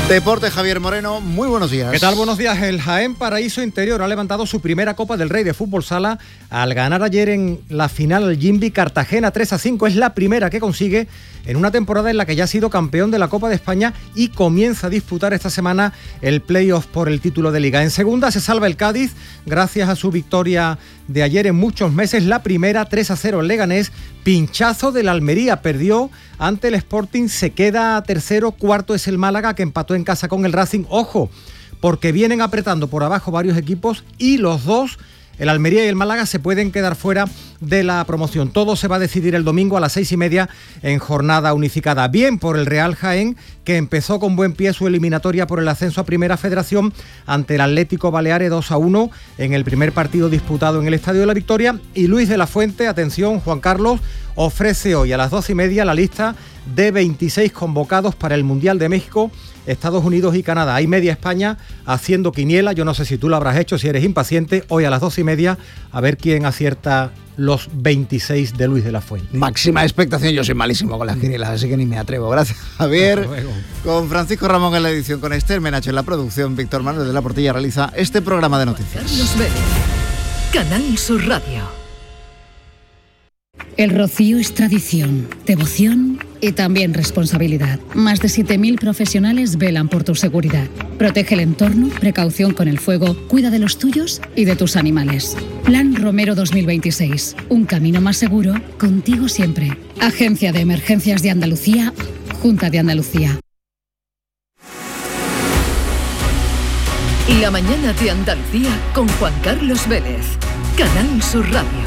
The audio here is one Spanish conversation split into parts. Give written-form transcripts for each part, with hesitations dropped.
Deporte, Javier Moreno, muy buenos días. ¿Qué tal? Buenos días. El Jaén Paraíso Interior ha levantado su primera Copa del Rey de Fútbol Sala al ganar ayer en la final al Jimbi Cartagena 3-5. Es la primera que consigue en una temporada en la que ya ha sido campeón de la Copa de España y comienza a disputar esta semana el playoff por el título de Liga. En segunda se salva el Cádiz gracias a su victoria de ayer en muchos meses, la primera 3-0 en Leganés. Pinchazo del Almería, perdió ante el Sporting, se queda tercero. Cuarto es el Málaga, que empató en casa con el Racing. Ojo, porque vienen apretando por abajo varios equipos y los dos, el Almería y el Málaga, se pueden quedar fuera de la promoción. Todo se va a decidir el domingo a las 6:30 en jornada unificada. Bien por el Real Jaén, que empezó con buen pie su eliminatoria por el ascenso a Primera Federación ante el Atlético Baleares 2-1 en el primer partido disputado en el Estadio de la Victoria. Y Luis de la Fuente, atención Juan Carlos, ofrece hoy a las 12:30 la lista de 26 convocados para el Mundial de México, Estados Unidos y Canadá. Hay media España haciendo quiniela. Yo no sé si tú lo habrás hecho, si eres impaciente. Hoy a las 12:30 a ver quién acierta los 26 de Luis de la Fuente. Máxima expectación. Yo soy malísimo con las quinielas, así que ni me atrevo. Gracias, Javier. Con Francisco Ramón en la edición, con Esther Menacho en la producción, Víctor Manuel de la Portilla realiza este programa de noticias. Carlos Vélez, Canal Sur Radio. El Rocío es tradición, devoción y también responsabilidad. Más de 7.000 profesionales velan por tu seguridad. Protege el entorno, precaución con el fuego, cuida de los tuyos y de tus animales. Plan Romero 2026. Un camino más seguro, contigo siempre. Agencia de Emergencias de Andalucía, Junta de Andalucía. La mañana de Andalucía con Juan Carlos Vélez. Canal Sur Radio.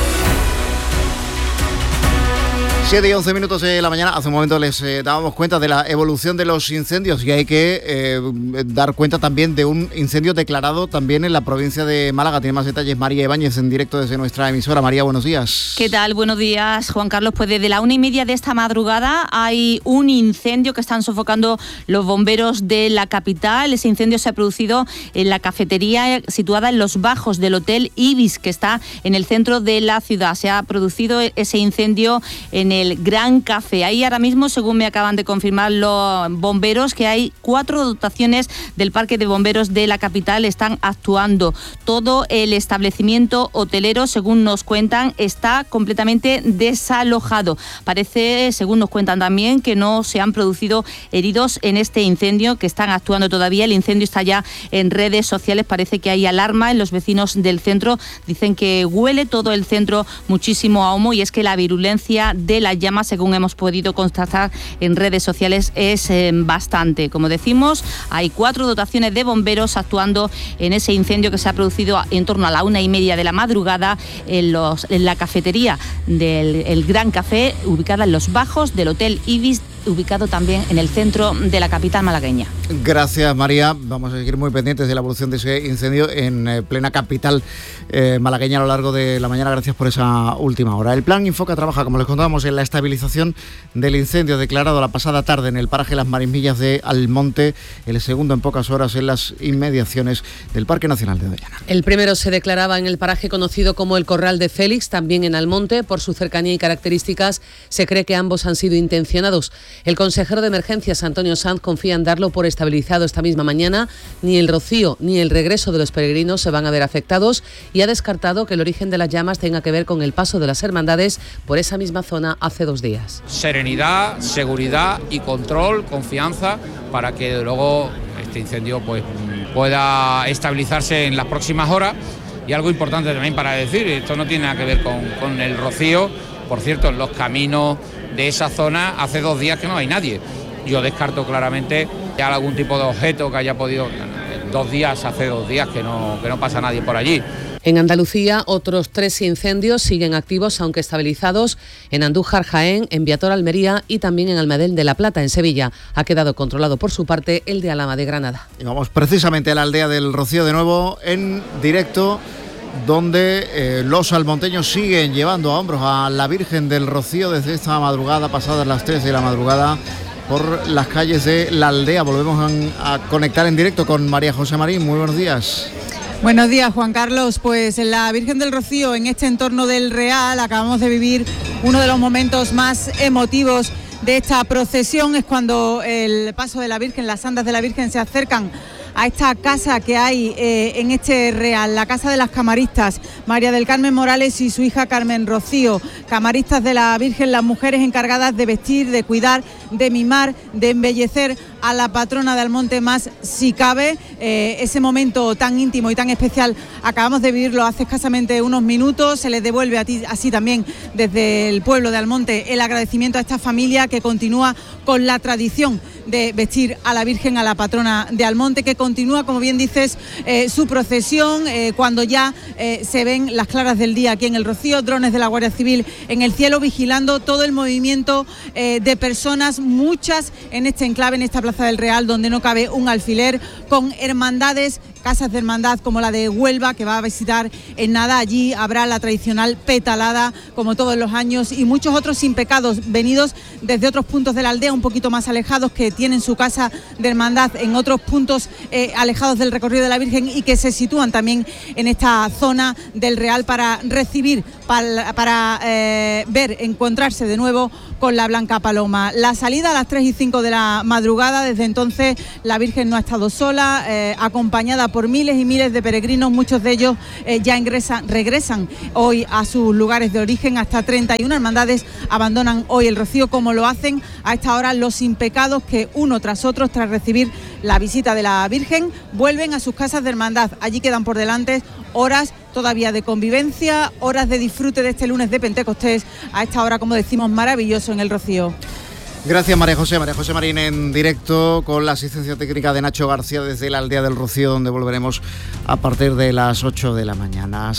7:11 de la mañana. Hace un momento les dábamos cuenta de la evolución de los incendios y hay que dar cuenta también de un incendio declarado también en la provincia de Málaga. Tiene más detalles María Ibáñez en directo desde nuestra emisora. María, buenos días. ¿Qué tal? Buenos días, Juan Carlos. Pues desde la 1:30 de esta madrugada hay un incendio que están sofocando los bomberos de la capital. Ese incendio se ha producido en la cafetería situada en los bajos del Hotel Ibis, que está en el centro de la ciudad. Se ha producido ese incendio en el Gran Café. Ahí ahora mismo, según me acaban de confirmar los bomberos, que hay 4 dotaciones del Parque de Bomberos de la capital están actuando. Todo el establecimiento hotelero, según nos cuentan, está completamente desalojado. Parece, según nos cuentan también, que no se han producido heridos en este incendio, que están actuando todavía. El incendio está ya en redes sociales. Parece que hay alarma en los vecinos del centro. Dicen que huele todo el centro muchísimo a humo y es que la virulencia de la llama, según hemos podido constatar en redes sociales, es bastante. Como decimos, hay 4 dotaciones de bomberos actuando en ese incendio que se ha producido en torno a la 1:30 de la madrugada en la cafetería del Gran Café, ubicada en los bajos del Hotel Ibis, ubicado también en el centro de la capital malagueña. Gracias, María. Vamos a seguir muy pendientes de la evolución de ese incendio en plena capital malagueña a lo largo de la mañana. Gracias por esa última hora. El Plan Infoca trabaja, como les contábamos, en la estabilización del incendio declarado la pasada tarde en el paraje Las Marismillas de Almonte, el segundo en pocas horas en las inmediaciones del Parque Nacional de Doñana. El primero se declaraba en el paraje conocido como el Corral de Félix, también en Almonte. Por su cercanía y características, se cree que ambos han sido intencionados. El consejero de Emergencias, Antonio Sanz, confía en darlo por estabilizado esta misma mañana. Ni el rocío ni el regreso de los peregrinos se van a ver afectados y ha descartado que el origen de las llamas tenga que ver con el paso de las hermandades por esa misma zona hace 2 días. Serenidad, seguridad y control, confianza, para que luego este incendio pues pueda estabilizarse en las próximas horas. Y algo importante también para decir, esto no tiene nada que ver con el rocío. Por cierto, en los caminos de esa zona hace 2 días que no hay nadie. Yo descarto claramente que haya algún tipo de objeto que haya podido... hace 2 días que no pasa nadie por allí. En Andalucía, otros 3 incendios siguen activos, aunque estabilizados, en Andújar, Jaén, en Viator, Almería y también en Almadén de la Plata, en Sevilla. Ha quedado controlado por su parte el de Alhama de Granada. Y vamos precisamente a la aldea del Rocío de nuevo, en directo, donde los almonteños siguen llevando a hombros a la Virgen del Rocío desde esta madrugada, pasadas las 3 de la madrugada, por las calles de la aldea. Volvemos a conectar en directo con María José Marín. Muy buenos días. Buenos días, Juan Carlos. Pues en la Virgen del Rocío, en este entorno del Real, acabamos de vivir uno de los momentos más emotivos de esta procesión es cuando el paso de la Virgen, las andas de la Virgen se acercan a esta casa que hay en este real, la Casa de las Camaristas, María del Carmen Morales y su hija Carmen Rocío, camaristas de la Virgen, las mujeres encargadas de vestir, de cuidar, de mimar, de embellecer a la patrona de Almonte más si cabe. Ese momento tan íntimo y tan especial acabamos de vivirlo hace escasamente unos minutos. Se les devuelve así también desde el pueblo de Almonte el agradecimiento a esta familia que continúa con la tradición de vestir a la Virgen, a la patrona de Almonte, que continúa, como bien dices, su procesión cuando ya se ven las claras del día aquí en el Rocío, drones de la Guardia Civil en el cielo vigilando todo el movimiento de personas, muchas en este enclave, en esta Plaza del Real, donde no cabe un alfiler, con hermandades, casas de hermandad como la de Huelva, que va a visitar en nada. Allí habrá la tradicional petalada, como todos los años, y muchos otros sin pecados, venidos desde otros puntos de la aldea, un poquito más alejados, que tienen su casa de hermandad en otros puntos alejados del recorrido de la Virgen y que se sitúan también en esta zona del Real para recibir, para ver, encontrarse de nuevo con la Blanca Paloma. La salida a las 3:05 de la madrugada. Desde entonces la Virgen no ha estado sola, acompañada por miles y miles de peregrinos, muchos de ellos ya regresan hoy a sus lugares de origen. Hasta 31 hermandades abandonan hoy el Rocío, como lo hacen a esta hora los impecados, que uno tras otro, tras recibir la visita de la Virgen, vuelven a sus casas de hermandad. Allí quedan por delante horas todavía de convivencia, horas de disfrute de este lunes de Pentecostés, a esta hora, como decimos, maravilloso en el Rocío. Gracias, María José Marín, en directo con la asistencia técnica de Nacho García desde la aldea del Rocío, donde volveremos a partir de las 8 de la mañana.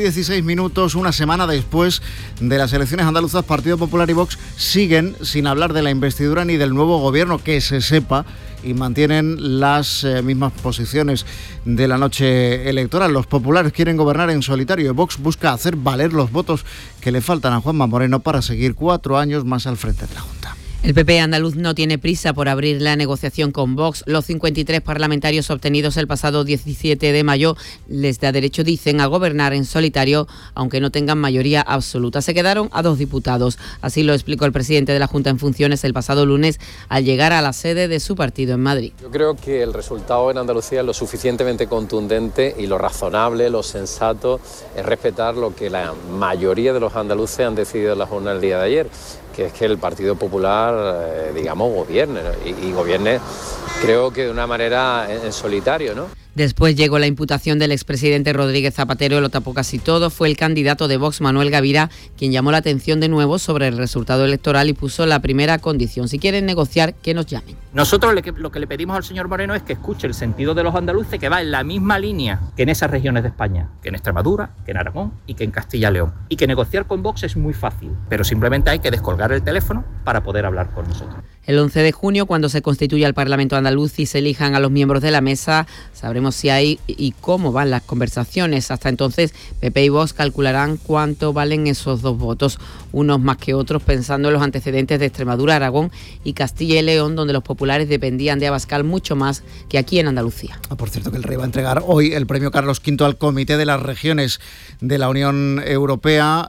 7:16, una semana después de las elecciones andaluzas, Partido Popular y Vox siguen sin hablar de la investidura ni del nuevo gobierno, que se sepa, y mantienen las mismas posiciones de la noche electoral. Los populares quieren gobernar en solitario y Vox busca hacer valer los votos que le faltan a Juanma Moreno para seguir 4 años más al frente de la Junta. El PP andaluz no tiene prisa por abrir la negociación con Vox. Los 53 parlamentarios obtenidos el pasado 17 de mayo les da derecho, dicen, a gobernar en solitario, aunque no tengan mayoría absoluta. Se quedaron a 2 diputados. Así lo explicó el presidente de la Junta en funciones el pasado lunes al llegar a la sede de su partido en Madrid. Yo creo que el resultado en Andalucía es lo suficientemente contundente y lo razonable, lo sensato, es respetar lo que la mayoría de los andaluces han decidido en la jornada del día de ayer, que es que el Partido Popular, gobierne, ¿no? y gobierne, creo que de una manera en solitario, ¿no? Después llegó la imputación del expresidente Rodríguez Zapatero, lo tapó casi todo. Fue el candidato de Vox, Manuel Gavira, quien llamó la atención de nuevo sobre el resultado electoral y puso la primera condición: si quieren negociar, que nos llamen. Nosotros lo que le pedimos al señor Moreno es que escuche el sentido de los andaluces, que va en la misma línea que en esas regiones de España, que en Extremadura, que en Aragón y que en Castilla y León. Y que negociar con Vox es muy fácil, pero simplemente hay que descolgar el teléfono para poder hablar con nosotros. El 11 de junio, cuando se constituya el Parlamento andaluz y se elijan a los miembros de la mesa, sabremos si hay y cómo van las conversaciones. Hasta entonces, PP y Vox calcularán cuánto valen esos 2 votos, unos más que otros, pensando en los antecedentes de Extremadura, Aragón y Castilla y León, donde los populares dependían de Abascal mucho más que aquí en Andalucía. Por cierto, que el Rey va a entregar hoy el premio Carlos V al Comité de las Regiones de la Unión Europea,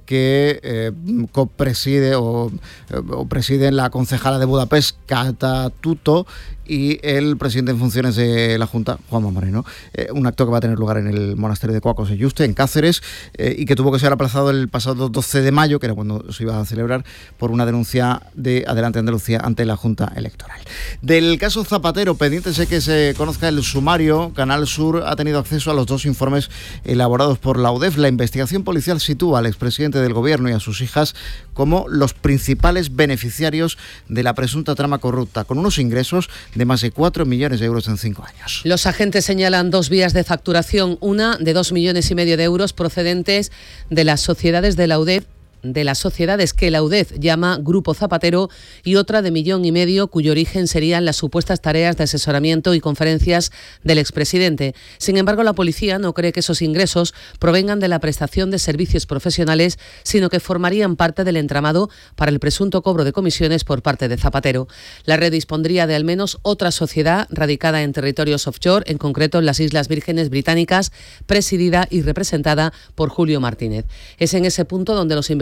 que copreside o preside la concejala de Budapest, Kata Tuto, y el presidente en funciones de la Junta, Juanma Moreno. Un acto que va a tener lugar en el monasterio de Cuacos de Yuste, en Cáceres, y que tuvo que ser aplazado el pasado 12 de mayo, que era cuando se iba a celebrar, por una denuncia de Adelante Andalucía ante la Junta Electoral. Del caso Zapatero, pendientes de que se conozca el sumario, Canal Sur ha tenido acceso a los 2 informes elaborados por la UDEF. La investigación policial sitúa al expresidente del Gobierno y a sus hijas como los principales beneficiarios de la presunta trama corrupta, con unos ingresos de más de 4 millones de euros en 5 años. Los agentes señalan 2 vías de facturación, una de 2,5 millones de euros procedentes de las sociedades de la UDEF, de las sociedades que la UDEF llama Grupo Zapatero, y otra de 1,5 millones, cuyo origen serían las supuestas tareas de asesoramiento y conferencias del expresidente. Sin embargo, la policía no cree que esos ingresos provengan de la prestación de servicios profesionales, sino que formarían parte del entramado para el presunto cobro de comisiones por parte de Zapatero. La red dispondría de al menos otra sociedad radicada en territorios offshore, en concreto en las Islas Vírgenes Británicas, presidida y representada por Julio Martínez. Es en ese punto donde los investigadores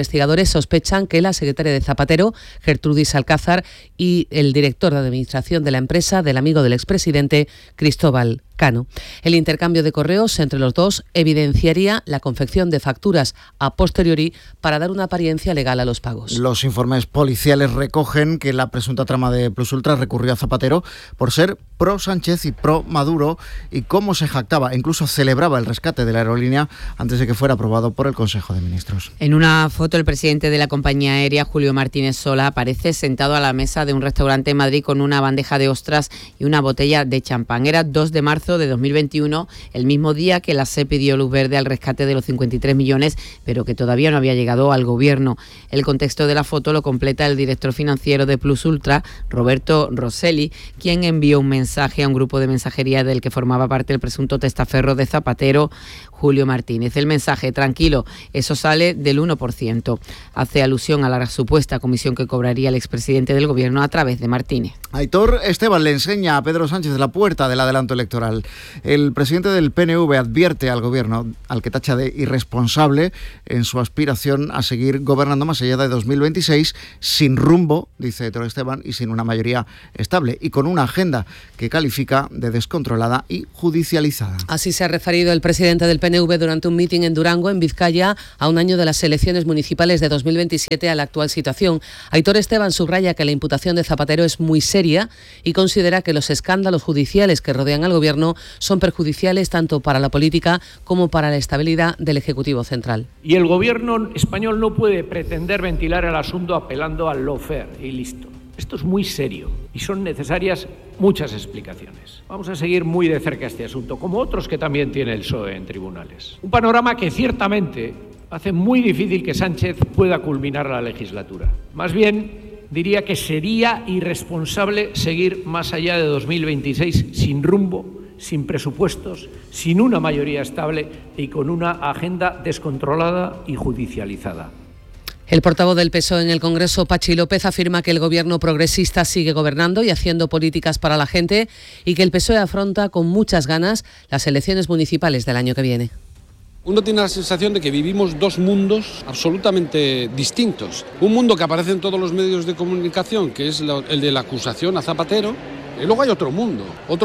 investigadores sospechan que la secretaria de Zapatero, Gertrudis Alcázar, y el director de administración de la empresa del amigo del expresidente, Cristóbal Cano. El intercambio de correos entre los dos evidenciaría la confección de facturas a posteriori para dar una apariencia legal a los pagos. Los informes policiales recogen que la presunta trama de Plus Ultra recurrió a Zapatero por ser pro Sánchez y pro Maduro, y cómo se jactaba, incluso celebraba el rescate de la aerolínea antes de que fuera aprobado por el Consejo de Ministros. En una foto, el presidente de la compañía aérea, Julio Martínez Sola, aparece sentado a la mesa de un restaurante en Madrid con una bandeja de ostras y una botella de champán. Era 2 de marzo de 2021, el mismo día que la SER pidió luz verde al rescate de los 53 millones, pero que todavía no había llegado al gobierno. El contexto de la foto lo completa el director financiero de Plus Ultra, Roberto Rosselli, quien envió un mensaje a un grupo de mensajería del que formaba parte el presunto testaferro de Zapatero, Julio Martínez. El mensaje: tranquilo, eso sale del 1%. Hace alusión a la supuesta comisión que cobraría el expresidente del gobierno a través de Martínez. Aitor Esteban le enseña a Pedro Sánchez la puerta del adelanto electoral. El presidente del PNV advierte al gobierno, al que tacha de irresponsable, en su aspiración a seguir gobernando más allá de 2026, sin rumbo, dice Aitor Esteban, y sin una mayoría estable, y con una agenda que califica de descontrolada y judicializada. Así se ha referido el presidente del PNV durante un mitin en Durango, en Vizcaya, a un año de las elecciones municipales de 2027 a la actual situación. Aitor Esteban subraya que la imputación de Zapatero es muy seria y considera que los escándalos judiciales que rodean al gobierno son perjudiciales tanto para la política como para la estabilidad del Ejecutivo Central. Y el gobierno español no puede pretender ventilar el asunto apelando al lawfare y listo. Esto es muy serio y son necesarias muchas explicaciones. Vamos a seguir muy de cerca este asunto, como otros que también tiene el PSOE en tribunales. Un panorama que ciertamente hace muy difícil que Sánchez pueda culminar la legislatura. Más bien, diría que sería irresponsable seguir más allá de 2026 sin rumbo, sin presupuestos, sin una mayoría estable y con una agenda descontrolada y judicializada. El portavoz del PSOE en el Congreso, Pachi López, afirma que el gobierno progresista sigue gobernando y haciendo políticas para la gente y que el PSOE afronta con muchas ganas las elecciones municipales del año que viene. Uno tiene la sensación de que vivimos dos mundos absolutamente distintos. Un mundo que aparece en todos los medios de comunicación, que es el de la acusación a Zapatero, y luego hay otro mundo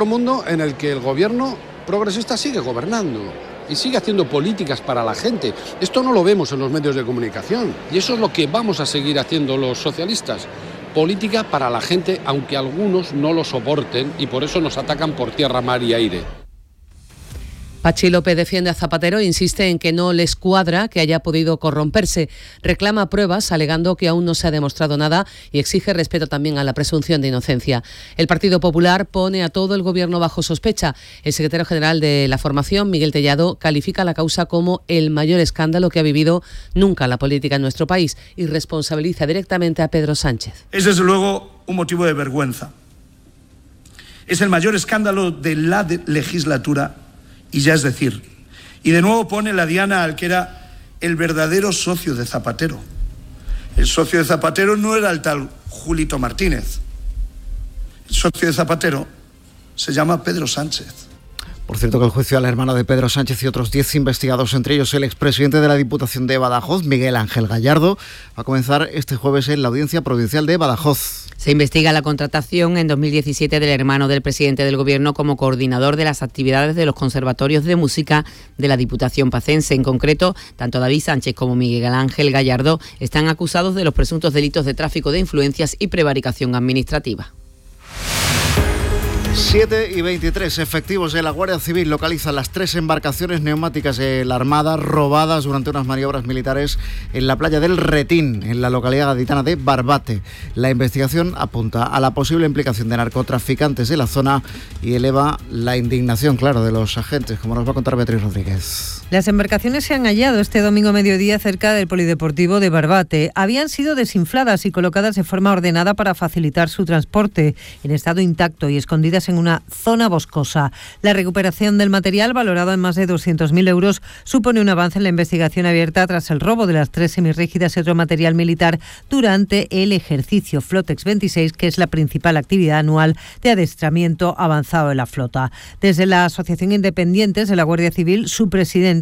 en el que el gobierno progresista sigue gobernando y sigue haciendo políticas para la gente. Esto no lo vemos en los medios de comunicación y eso es lo que vamos a seguir haciendo los socialistas. Política para la gente, aunque algunos no lo soporten y por eso nos atacan por tierra, mar y aire. Pachi López defiende a Zapatero e insiste en que no les cuadra que haya podido corromperse. Reclama pruebas, alegando que aún no se ha demostrado nada y exige respeto también a la presunción de inocencia. El Partido Popular pone a todo el gobierno bajo sospecha. El secretario general de la formación, Miguel Tellado, califica la causa como el mayor escándalo que ha vivido nunca la política en nuestro país y responsabiliza directamente a Pedro Sánchez. Es desde luego un motivo de vergüenza. Es el mayor escándalo de la legislatura. Y ya es decir, y de nuevo pone la diana al que era el verdadero socio de Zapatero. El socio de Zapatero no era el tal Julito Martínez. El socio de Zapatero se llama Pedro Sánchez. Por cierto, que el juicio a la hermana de Pedro Sánchez y otros 10 investigados, entre ellos el expresidente de la Diputación de Badajoz, Miguel Ángel Gallardo, va a comenzar este jueves en la Audiencia Provincial de Badajoz. Se investiga la contratación en 2017 del hermano del presidente del Gobierno como coordinador de las actividades de los conservatorios de música de la Diputación pacense. En concreto, tanto David Sánchez como Miguel Ángel Gallardo están acusados de los presuntos delitos de tráfico de influencias y prevaricación administrativa. 7:23, efectivos de la Guardia Civil localizan las 3 embarcaciones neumáticas de la Armada robadas durante unas maniobras militares en la playa del Retín, en la localidad gaditana de Barbate. La investigación apunta a la posible implicación de narcotraficantes de la zona y eleva la indignación, claro, de los agentes, como nos va a contar Beatriz Rodríguez. Las embarcaciones se han hallado este domingo a mediodía cerca del polideportivo de Barbate. Habían sido desinfladas y colocadas de forma ordenada para facilitar su transporte, en estado intacto y escondidas en una zona boscosa. La recuperación del material, valorado en más de 200.000 euros, supone un avance en la investigación abierta tras el robo de las 3 semirrígidas y otro material militar durante el ejercicio Flotex 26, que es la principal actividad anual de adiestramiento avanzado de la flota. Desde la Asociación Independientes de la Guardia Civil, su presidente,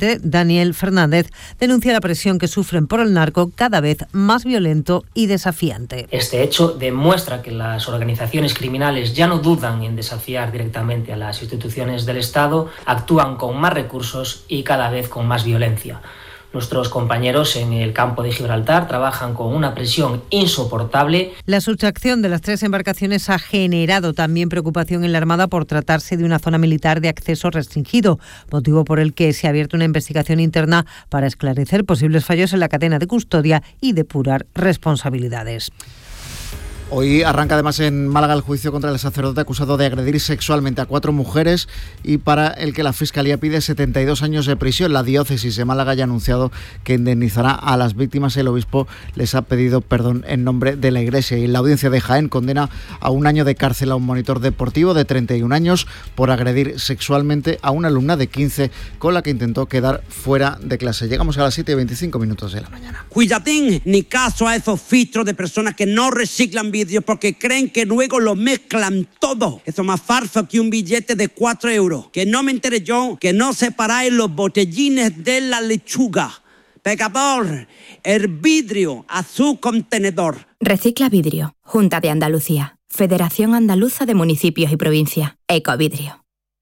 presidente, Daniel Fernández, denuncia la presión que sufren por el narco cada vez más violento y desafiante. Este hecho demuestra que las organizaciones criminales ya no dudan en desafiar directamente a las instituciones del Estado, actúan con más recursos y cada vez con más violencia. Nuestros compañeros en el campo de Gibraltar trabajan con una presión insoportable. La sustracción de las 3 embarcaciones ha generado también preocupación en la Armada por tratarse de una zona militar de acceso restringido, motivo por el que se ha abierto una investigación interna para esclarecer posibles fallos en la cadena de custodia y depurar responsabilidades. Hoy arranca además en Málaga el juicio contra el sacerdote acusado de agredir sexualmente a 4 mujeres y para el que la Fiscalía pide 72 años de prisión. La diócesis de Málaga ya ha anunciado que indemnizará a las víctimas. El obispo les ha pedido perdón en nombre de la Iglesia. Y la audiencia de Jaén condena a 1 año de cárcel a un monitor deportivo de 31 años por agredir sexualmente a una alumna de 15 con la que intentó quedar fuera de clase. Llegamos a las 7:25 de la mañana. Cuidadín, ni caso a esos filtros de personas que no reciclan vídeos porque creen que luego lo mezclan todo. Eso es más falso que un billete de 4 euros. Que no me enteré yo, que no separáis los botellines de la lechuga. Pecador, el vidrio a su contenedor. Recicla Vidrio, Junta de Andalucía, Federación Andaluza de Municipios y Provincias, Ecovidrio.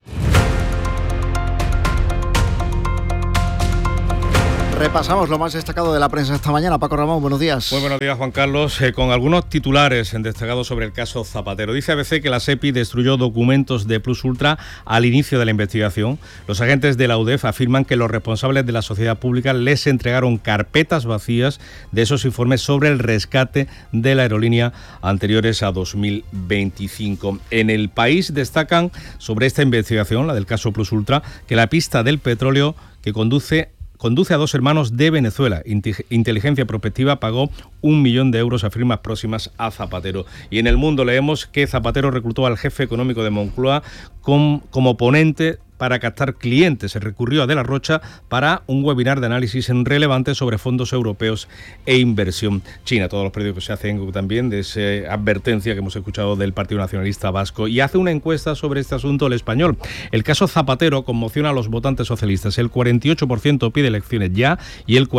Repasamos lo más destacado de la prensa esta mañana. Paco Ramón, buenos días. Muy buenos días, Juan Carlos. Con algunos titulares destacados sobre el caso Zapatero. Dice ABC que la SEPI destruyó documentos de Plus Ultra al inicio de la investigación. Los agentes de la UDEF afirman que los responsables de la sociedad pública les entregaron carpetas vacías de esos informes sobre el rescate de la aerolínea anteriores a 2025. En El País destacan sobre esta investigación, la del caso Plus Ultra, que la pista del petróleo que conduce a 2 hermanos de Venezuela. Inteligencia Prospectiva pagó 1 millón de euros a firmas próximas a Zapatero. Y en El Mundo leemos que Zapatero reclutó al jefe económico de Moncloa como ponente para captar clientes. Se recurrió a De la Rocha para un webinar de análisis relevante sobre fondos europeos e inversión china. Todos los periódicos se hacen también de esa advertencia que hemos escuchado del Partido Nacionalista Vasco. Y hace una encuesta sobre este asunto El Español. El caso Zapatero conmociona a los votantes socialistas. El 48% pide elecciones ya y el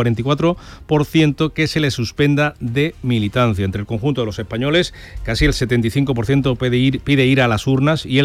44% que se le suspenda de militancia. Entre el conjunto de los españoles, casi el 75% pide ir a las urnas y el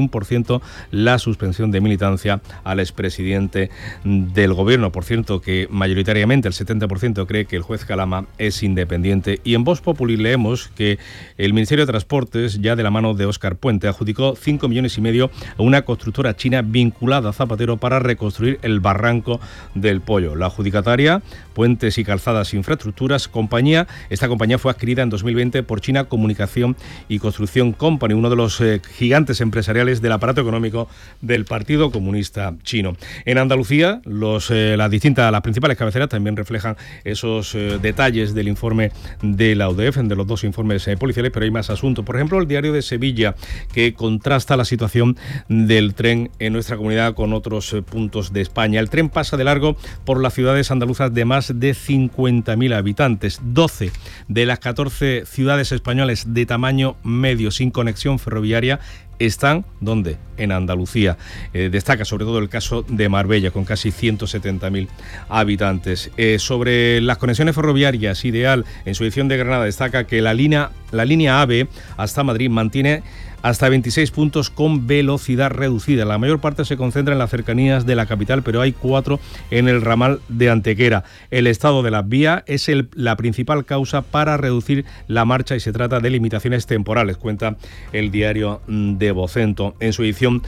71% la suspensión de militancia al expresidente del gobierno. Por cierto, que mayoritariamente el 70% cree que el juez Calama es independiente. Y en Vox Populi leemos que el Ministerio de Transportes, ya de la mano de Óscar Puente, adjudicó 5,5 millones a una constructora china vinculada a Zapatero para reconstruir el barranco del Pollo. La adjudicataria, Puentes y Calzadas Infraestructuras, esta compañía fue adquirida en 2020 por China Comunicación y Construcción Company, uno de los gigantes empresariales del aparato económico del Partido Comunista Chino. En Andalucía, las principales cabeceras también reflejan esos detalles del informe de la UDEF, de los 2 informes policiales, pero hay más asuntos. Por ejemplo, el Diario de Sevilla, que contrasta la situación del tren en nuestra comunidad con otros puntos de España. El tren pasa de largo por las ciudades andaluzas de más de 50.000 habitantes. 12 de las 14 ciudades españolas de tamaño medio sin conexión ferroviaria están, ¿dónde? En Andalucía. Destaca sobre todo el caso de Marbella, con casi 170.000 habitantes. Sobre las conexiones ferroviarias, Ideal, en su edición de Granada, destaca que la línea AVE hasta Madrid mantiene hasta 26 puntos con velocidad reducida. La mayor parte se concentra en las cercanías de la capital, pero hay 4 en el ramal de Antequera. El estado de las vías es la principal causa para reducir la marcha y se trata de limitaciones temporales, cuenta el diario de Vocento. En su edición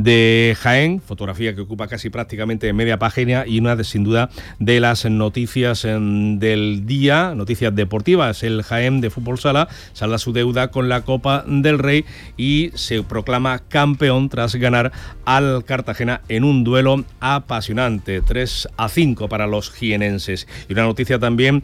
de Jaén, fotografía que ocupa casi prácticamente media página y una sin duda de las noticias del día, noticias deportivas. El Jaén de Fútbol Sala salda su deuda con la Copa del Rey y se proclama campeón tras ganar al Cartagena en un duelo apasionante, 3-5 para los jienenses. Y una noticia también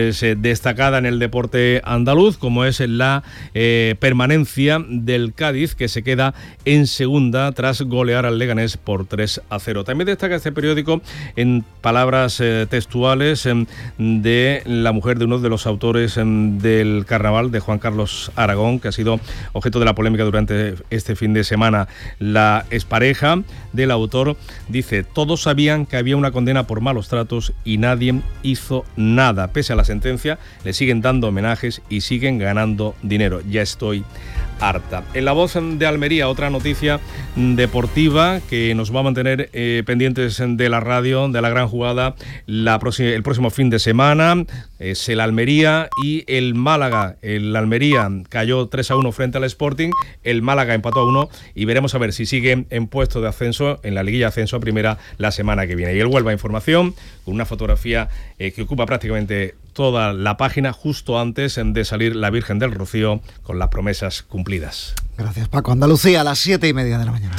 destacada en el deporte andaluz, como es la permanencia del Cádiz Cádiz, que se queda en segunda tras golear al Leganés por 3-0. También destaca este periódico, en palabras textuales de la mujer de uno de los autores del carnaval, de Juan Carlos Aragón, que ha sido objeto de la polémica durante este fin de semana. La expareja del autor dice: todos sabían que había una condena por malos tratos y nadie hizo nada. Pese a la sentencia, le siguen dando homenajes y siguen ganando dinero. Ya estoy harta. En La Voz de Almería, otra noticia deportiva que nos va a mantener pendientes de la radio, de la gran jugada el próximo fin de semana. Es el Almería y el Málaga. El Almería cayó 3-1 frente al Sporting, el Málaga empató 1 y veremos a ver si sigue en puesto de ascenso en la liguilla de ascenso a primera la semana que viene. Y el Huelva Información, con una fotografía que ocupa prácticamente toda la página justo antes de salir la Virgen del Rocío con las promesas cumplidas. Gracias, Paco. Andalucía a las 7:30 de la mañana.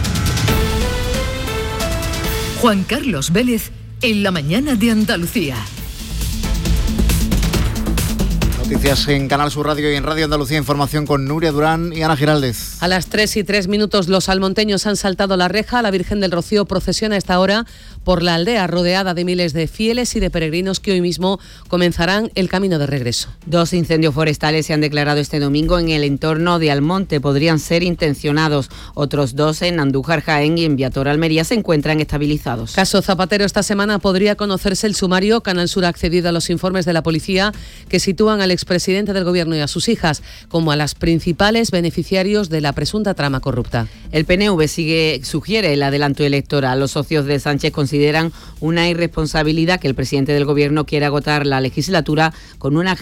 Juan Carlos Vélez en la mañana de Andalucía. Noticias en Canal Sur Radio y en Radio Andalucía Información con Nuria Durán y Ana Giraldez. A las 3:03 los salmonteños han saltado la reja. La Virgen del Rocío procesiona a esta hora por la aldea, rodeada de miles de fieles y de peregrinos que hoy mismo comenzarán el camino de regreso. 2 incendios forestales se han declarado este domingo en el entorno de Almonte. Podrían ser intencionados. Otros 2 en Andújar, Jaén y en Viator, Almería, se encuentran estabilizados. Caso Zapatero. Esta semana podría conocerse el sumario. Canal Sur ha accedido a los informes de la policía que sitúan al expresidente del Gobierno y a sus hijas como a las principales beneficiarios de la presunta trama corrupta. El PNV sugiere el adelanto electoral. Los socios de Sánchez consideran una irresponsabilidad que el presidente del Gobierno quiera agotar la legislatura con una agenda